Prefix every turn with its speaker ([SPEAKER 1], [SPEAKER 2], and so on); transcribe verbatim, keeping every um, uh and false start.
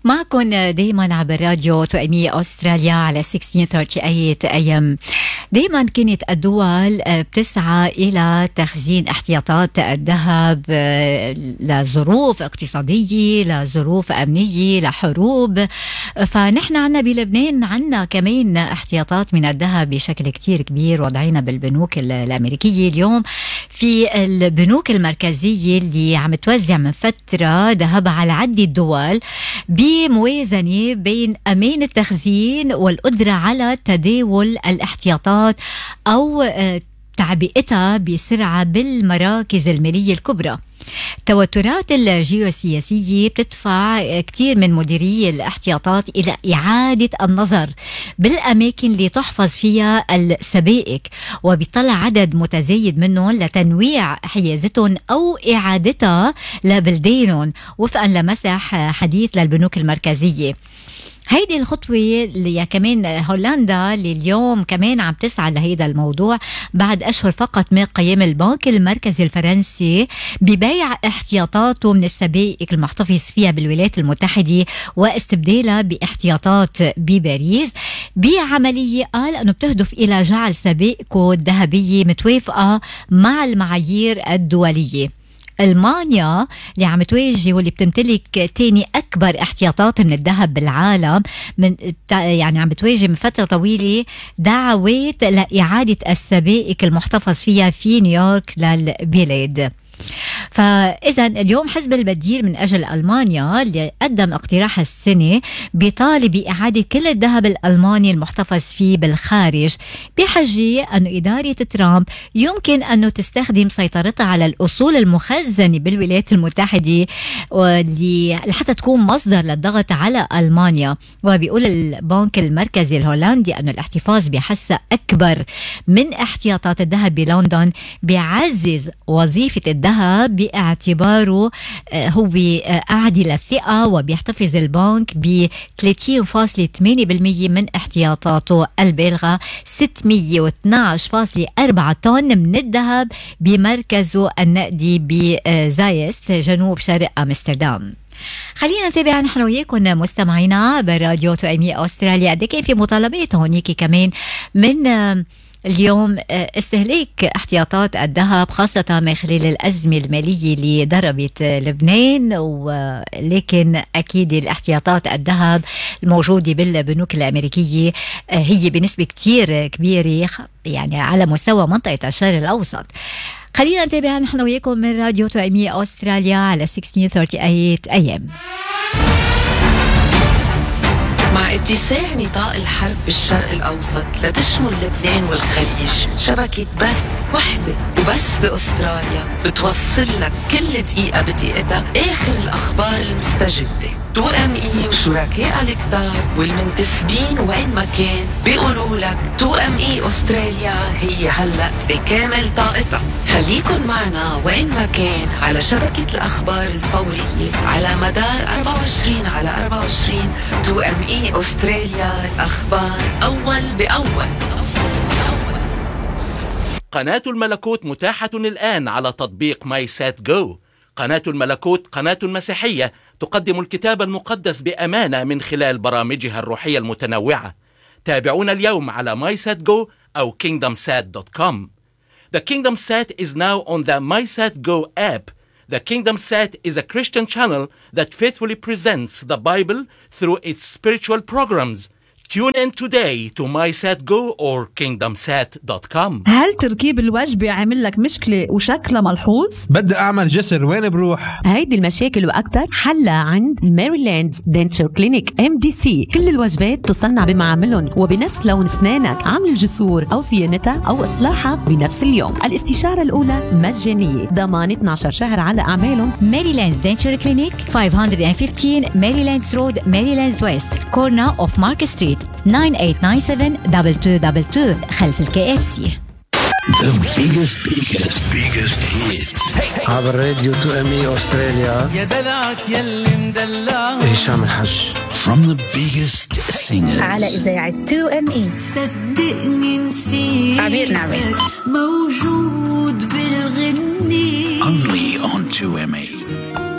[SPEAKER 1] معكم دايما عبر راديو توأمية أستراليا على ستة عشر ثلاثين إيه إم. دايما كانت الدول بتسعى إلى تخزين احتياطات الذهب لظروف اقتصادية، لظروف أمنية، لحروب. فنحن عنا بلبنان عنا كمان احتياطات من الذهب بشكل كتير كبير وضعينا بالبنوك الأمريكية. اليوم في البنوك المركزية اللي عم توزع من فترة ذهب على عدة دول بموازنة بين أمان التخزين والقدرة على تداول الاحتياطات أو تعبئتها بسرعة بالمراكز المالية الكبرى. التوترات الجيوسياسية بتدفع كتير من مديري الاحتياطات إلى إعادة النظر بالأماكن اللي تحفظ فيها السبائك، وبيطلع عدد متزايد منهم لتنويع حيازتهم أو إعادتها لبلدانهم وفقا لمسح حديث للبنوك المركزية. هيدي الخطوة اللي كمان هولندا اللي اليوم كمان عم تسعى لهيدا الموضوع بعد أشهر فقط من قيام البنك المركزي الفرنسي ببيع احتياطاته من السبائك المحتفظ فيها بالولايات المتحدة واستبدالها باحتياطات بباريس، بعملية قال أنه بتهدف إلى جعل سبائكه الذهبية متوافقة مع المعايير الدولية. ألمانيا اللي عم تواجه واللي بتمتلك تاني أكبر احتياطات من الذهب بالعالم من يعني عم بتواجه من فترة طويلة دعوات لإعادة السبائك المحتفظ فيها في نيويورك للبلاد. فإذا اليوم حزب البديل من أجل ألمانيا اللي قدم اقتراح السنة بيطالب بإعادة كل الذهب الألماني المحتفظ فيه بالخارج، بحجة أنه إدارة ترامب يمكن أنه تستخدم سيطرتها على الأصول المخزنة بالولايات المتحدة لحتى تكون مصدر للضغط على ألمانيا. وبيقول البنك المركزي الهولندي أنه الاحتفاظ بحصة أكبر من احتياطات الذهب بلندن بيعزز وظيفة الذهب باعتباره هو أعدي للثقة، وبيحتفظ البنك ب ثلاثين فاصلة ثمانية بالمية من احتياطاته البالغة ستمية واثناشر فاصلة أربعة طن من الذهب بمركزه النقدي بزايس جنوب شرق أمستردام. خلينا نتابع نحن وياكم مستمعينا براديو توأمية أستراليا قد كان في مطالبات هونيك كمان من اليوم استهلاك احتياطات الذهب خاصة من خلال الأزمة المالية اللي ضربت لبنان، ولكن أكيد الاحتياطات الذهب الموجودة بالبنوك الأمريكية هي بنسبة كتير كبيرة يعني على مستوى منطقة الشرق الأوسط. خلينا نتابع نحن وياكم من راديو توأمية أستراليا على ستة عشر ثلاثين إيه إم.
[SPEAKER 2] مع اتساع نطاق الحرب بالشرق الأوسط لتشمل لبنان والخليج، شبكة بث وحدة وبس بأستراليا بتوصل لك كل دقيقة بدقيقتها آخر الأخبار المستجدة. تو ام اي وشركاء الكتار والمنتسبين وين ما كان بيقولوا لك تو ام اي أستراليا هي هلأ بكامل طاقتها. خليكن معنا وين ما كان على شبكة الأخبار الفورية على مدار أربعة وعشرين على أربعة وعشرين. تو ام اي أستراليا، الأخبار أول بأول.
[SPEAKER 3] قناة الملكوت متاحة الآن على تطبيق ماي سات جو. قناة الملكوت قناة مسيحية تقدم الكتاب المقدس بأمانة من خلال برامجها الروحية المتنوعة. تابعونا اليوم على ماي سات جو أو كينغدم سات دوت كوم. The KingdomSat is now on the MySatGo app. The KingdomSat is a Christian channel that faithfully presents the Bible through its spiritual programs. Tune in today to MySatGo or kingdom sat dot com.
[SPEAKER 4] هل تركيب الوجبة عامل لك مشكلة وشكلها ملحوظ؟
[SPEAKER 5] بدي أعمل جسر، وين بروح؟
[SPEAKER 4] هيدي المشاكل وأكتر حلها عند ميريلاند دنتشر كلينيك إم دي سي. كل الوجبات تصنع بمعاملهم وبنفس لون أسنانك. عمل الجسور أو صيانتها أو إصلاحها بنفس اليوم. الاستشارة الأولى مجانية، ضمان اثني عشر شهر على أعمالهم.
[SPEAKER 1] ميريلاند دنتشر كلينيك خمسمية وخمستاشر ميريلاندز رود، ميريلاندز ويست، كورنا أوف مارك ستريت، تسعة ثمانية تسعة سبعة اثنين اثنين اثنين اثنين خلف الكي اف سي.
[SPEAKER 6] The biggest, biggest, biggest hits.
[SPEAKER 7] عبر راديو تو ام اي أستراليا.
[SPEAKER 8] يا دلعك يلي مدلع.
[SPEAKER 7] هشام الحج.
[SPEAKER 6] From the biggest singers.
[SPEAKER 9] على إذاعة تو ام اي.
[SPEAKER 10] صدقني نسيت.
[SPEAKER 9] عبير نعمة.
[SPEAKER 10] موجود بالغني.
[SPEAKER 6] Only on تو ام اي.